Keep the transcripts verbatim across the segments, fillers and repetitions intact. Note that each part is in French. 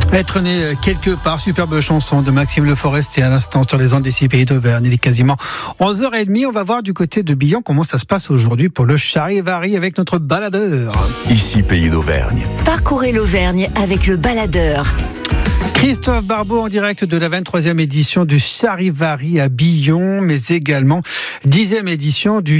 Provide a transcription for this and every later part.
Être né quelque part, superbe chanson de Maxime Le Forestier à l'instant sur les ondes des six pays d'Auvergne. Il est quasiment onze heures trente. On va voir du côté de Billon comment ça se passe aujourd'hui pour le Charivari avec notre baladeur. Ici Pays d'Auvergne. Parcourez l'Auvergne avec le baladeur. Christophe Barbeau en direct de la vingt-troisième édition du Charivari à Billon, mais également dixième édition du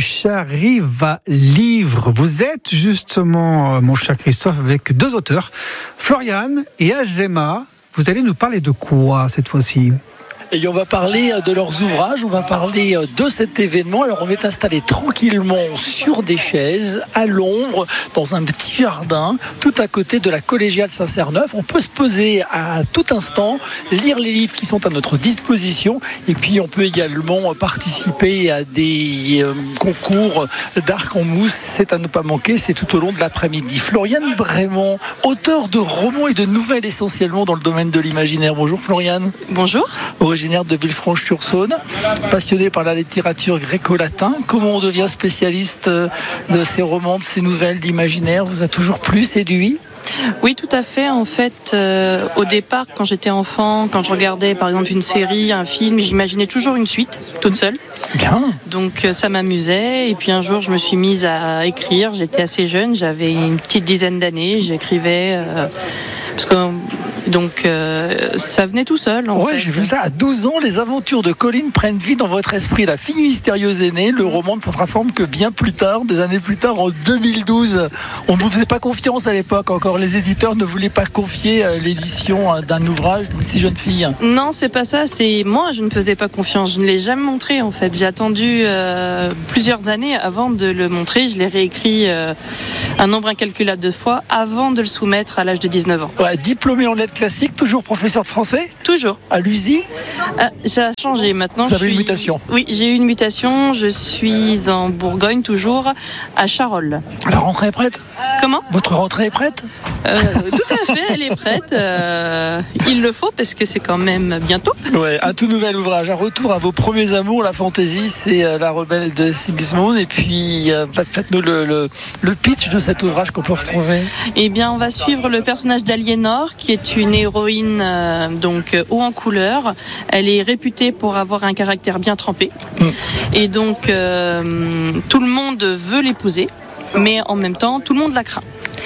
Chariva-Livre. Vous êtes justement, mon cher Christophe, avec deux auteurs, Floriane et Azema. Vous allez nous parler de quoi cette fois-ci ? Et on va parler de leurs ouvrages, on va parler de cet événement. Alors on est installé tranquillement sur des chaises, à l'ombre, dans un petit jardin, tout à côté de la collégiale Saint-Cerneuf. On peut se poser à tout instant, lire les livres qui sont à notre disposition, et puis on peut également participer à des euh, concours d'arc en mousse. C'est à ne pas manquer, c'est tout au long de l'après-midi. Floriane Brémond, auteur de romans et de nouvelles essentiellement dans le domaine de l'imaginaire. Bonjour Floriane. Bonjour. Originaire de Villefranche-sur-Saône, passionné par la littérature gréco-latin. Comment on devient spécialiste de ces romans, de ces nouvelles, d'imaginaire ? Vous a toujours plu, séduit ? Oui, tout à fait. En fait, euh, au départ, quand j'étais enfant, quand je regardais par exemple une série, un film, j'imaginais toujours une suite, toute seule. Bien. Donc euh, ça m'amusait. Et puis un jour, je me suis mise à écrire. J'étais assez jeune, j'avais une petite dizaine d'années. J'écrivais... Euh, parce que... Donc euh, ça venait tout seul. En ouais, fait. J'ai vu ça à douze ans. Les aventures de Colline prennent vie dans votre esprit. La fille mystérieuse est née. Le roman ne prendra forme que bien plus tard, des années plus tard, en deux mille douze. On ne vous faisait pas confiance à l'époque. Encore, les éditeurs ne voulaient pas confier l'édition d'un ouvrage d'une si jeune fille. Non, c'est pas ça. C'est moi, je ne faisais pas confiance. Je ne l'ai jamais montré. En fait, j'ai attendu euh, plusieurs années avant de le montrer. Je l'ai réécrit euh, un nombre incalculable de fois avant de le soumettre à l'âge de dix-neuf ans. Ouais, diplômé en lettres classiques, toujours professeur de français ? Toujours. À l'U S I ? Ah, ça a changé maintenant. Vous avez je suis... une mutation ? Oui, j'ai eu une mutation. Je suis en Bourgogne, toujours, à Charolles. La rentrée est prête ? Comment ? Votre rentrée est prête ? euh, Tout à fait, elle est prête. Euh, il le faut parce que c'est quand même bientôt. Ouais, un tout nouvel ouvrage, un retour à vos premiers amours, la fantaisie, c'est euh, La Rebelle de Sigismund. Et puis, euh, faites-nous le, le, le pitch de cet ouvrage qu'on peut retrouver. Eh bien, on va suivre le personnage d'Aliénor, qui est une héroïne euh, donc euh, haut en couleur. Elle est réputée pour avoir un caractère bien trempé. Mm. Et donc, euh, tout le monde veut l'épouser, mais en même temps, tout le monde la craint.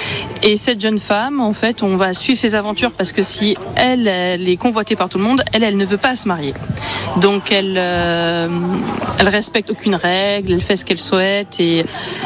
Et cette jeune femme, en fait, on va suivre ses aventures parce que si elle, elle est convoitée par tout le monde, elle, elle ne veut pas se marier. Donc elle, euh, elle respecte aucune règle, elle fait ce qu'elle souhaite et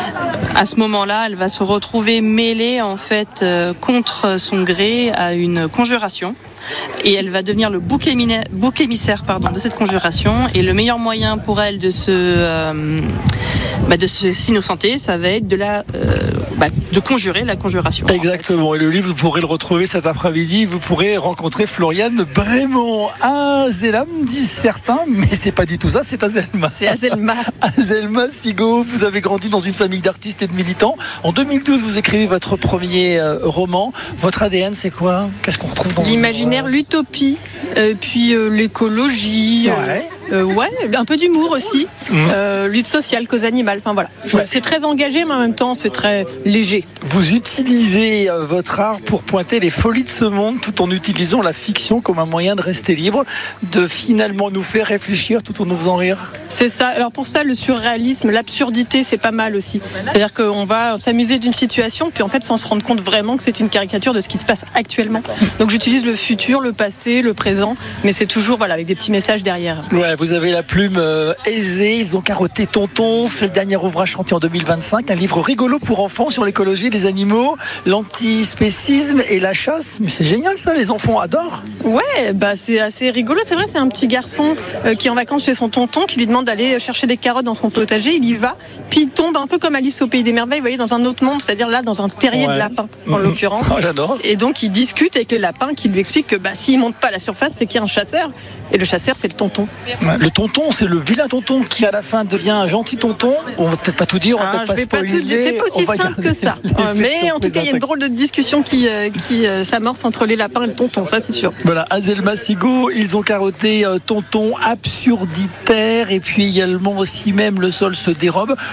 à ce moment-là, elle va se retrouver mêlée, en fait, euh, contre son gré à une conjuration. Et elle va devenir le bouc émissaire, bouc émissaire pardon, de cette conjuration. Et le meilleur moyen pour elle de se, euh, bah de se s'innocenter, ça va être de, la, euh, bah de conjurer la conjuration. Exactement. En fait. Et le livre, vous pourrez le retrouver cet après-midi. Vous pourrez rencontrer Floriane Brémond. Azelma, disent certains, mais c'est pas du tout ça, c'est Azelma. C'est Azelma. Azelma Sigaud, vous avez grandi dans une famille d'artistes et de militants. En deux mille douze, vous écrivez votre premier euh, roman. Votre A D N, c'est quoi ? Qu'est-ce qu'on retrouve dans l'imaginaire, l'utopie, euh, puis euh, l'écologie. Ouais. Euh, ouais, un peu d'humour aussi. Mmh. Euh, lutte sociale, cause animale. Enfin voilà. Ouais. C'est très engagé, mais en même temps, c'est très léger. Vous utilisez euh, votre art pour pointer les folies de ce monde, tout en utilisant la fiction comme un moyen de rester libre, de finalement nous faire réfléchir tout en nous faisant rire. C'est ça. Alors pour ça, le surréalisme, l'absurdité, c'est pas mal aussi. C'est-à-dire qu'on va s'amuser d'une situation, puis en fait, sans se rendre compte vraiment que c'est une caricature de ce qui se passe actuellement. Donc j'utilise le futur, le passé, le présent, mais c'est toujours voilà avec des petits messages derrière. Ouais. Vous avez la plume euh, aisée, ils ont carotté Tonton, c'est le dernier ouvrage sorti en deux mille vingt-cinq, un livre rigolo pour enfants sur l'écologie, les animaux, l'antispécisme et la chasse. Mais c'est génial ça, les enfants adorent. Ouais, bah c'est assez rigolo, c'est vrai, c'est un petit garçon euh, qui est en vacances chez son tonton, qui lui demande d'aller chercher des carottes dans son potager, il y va, puis il tombe un peu comme Alice au Pays des Merveilles, vous voyez, dans un autre monde, c'est-à-dire là, dans un terrier ouais. de lapins, en mmh. l'occurrence. Oh, j'adore. Et donc il discute avec les lapins qui lui expliquent que bah, s'il ne monte pas à la surface, c'est qu'il y a un chasseur. Et le chasseur, c'est le tonton. Ouais, le tonton, c'est le vilain tonton qui, à la fin, devient un gentil tonton. On va peut-être pas tout dire, on va ah, peut-être pas spoiler. C'est pas aussi simple que ça. Mais en tout cas, il y a une drôle de discussion qui, euh, qui euh, s'amorce entre les lapins et le tonton, ça c'est sûr. Voilà, Azelma Sigaud, ils ont carotté euh, Tonton absurditaire et puis également aussi même le sol se dérobe.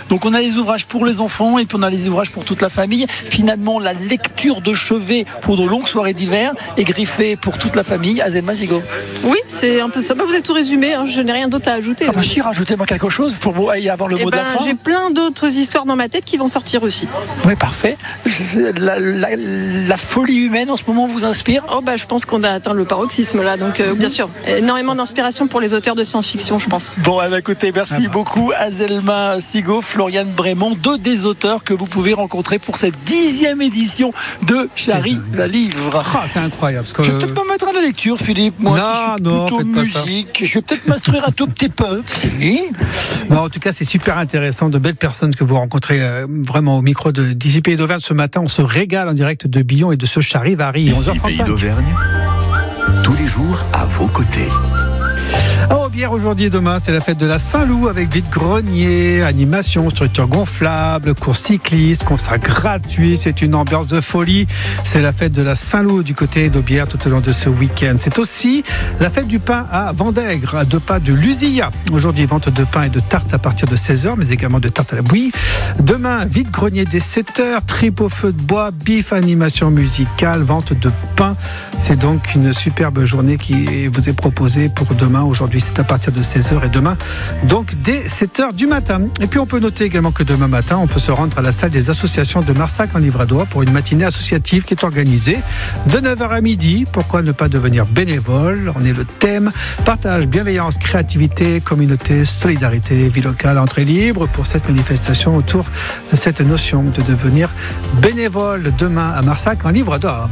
Donc on a les ouvrages pour les enfants et puis on a les ouvrages pour toute la famille. Finalement, la lecture de chevet pour de longues soirées d'hiver est griffée pour toute la famille. Azelma Sigaud. Oui, c'est un peu ça. Bah, vous avez tout résumé, hein. Je n'ai rien d'autre à ajouter. Ah bah si, rajoutez-moi quelque chose pour y avoir le eh mot ben, de la fin. J'ai plein d'autres histoires dans ma tête qui vont sortir aussi. Oui, parfait. La, la, la folie humaine en ce moment vous inspire? Oh bah, je pense qu'on a atteint le paroxysme là. Donc euh, bien sûr, énormément d'inspiration pour les auteurs de science-fiction, je pense. Bon, eh bien, écoutez, merci ah bah. beaucoup Azelma Sigaud, Floriane Brémond, deux des auteurs que vous pouvez rencontrer pour cette dixième édition de Chari la livre. Ah, c'est incroyable. Parce que... Je vais peut-être pas mettre à la lecture, Philippe. Moi, non, qui suis non, plutôt musique. Je vais peut-être m'instruire un tout petit peu. Si. Bon, en tout cas, c'est super intéressant. De belles personnes que vous rencontrez euh, vraiment au micro de d'ici Pays d'Auvergne ce matin. On se régale en direct de Billon et de ce Charivari. Ici Pays d'Auvergne, tous les jours à vos côtés. À Aubière aujourd'hui et demain, c'est la fête de la Saint-Loup avec vide-grenier, animation, structure gonflable, cours cycliste, concert gratuit. C'est une ambiance de folie. C'est la fête de la Saint-Loup du côté d'Aubière tout au long de ce week-end. C'est aussi la fête du pain à Vendègre, à deux pas de l'Uzilla. Aujourd'hui, vente de pain et de tartes à partir de seize heures, mais également de tartes à la bouillie. Demain, vide-grenier dès sept heures, trip au feu de bois, bif, animation musicale, vente de pain. C'est donc une superbe journée qui vous est proposée pour demain. Aujourd'hui, c'est à partir de seize heures et demain, donc dès sept heures du matin. Et puis, on peut noter également que demain matin, on peut se rendre à la salle des associations de Marsac en Livradois pour une matinée associative qui est organisée de neuf heures à midi. Pourquoi ne pas devenir bénévole? On est le thème. Partage, bienveillance, créativité, communauté, solidarité, vie locale, entrée libre pour cette manifestation autour de cette notion de devenir bénévole demain à Marsac en Livradois.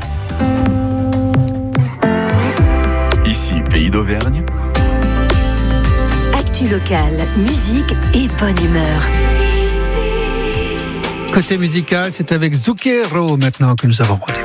Ici, Pays d'Auvergne. Actu locale, musique et bonne humeur. Côté musical, c'est avec Zucchero maintenant que nous avons rodé.